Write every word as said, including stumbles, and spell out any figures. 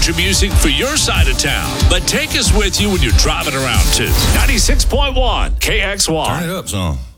country music for your side of town. But take us with you when you're driving around, too. ninety-six point one K X Y. Turn it up, son.